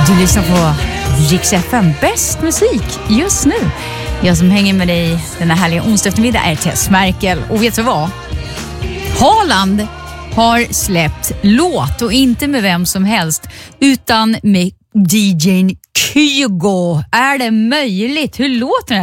Du lyssnar på Rix FM, bäst musik just nu. Jag som hänger med dig den här härliga onsdag eftermiddag är Tess Merkel. Och vet du vad? Haaland har släppt låt, och inte med vem som helst utan med DJ Kygo. Är det möjligt? Hur låter den